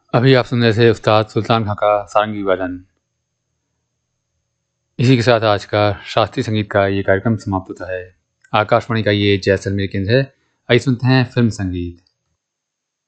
अभी आप सुन रहे थे उस्ताद सुल्तान खां का सारंगी वादन। इसी के साथ आज का शास्त्रीय संगीत का ये कार्यक्रम समाप्त होता है। आकाशवाणी का ये जैसलमेर केंद्र है। आइए सुनते हैं फिल्म संगीत।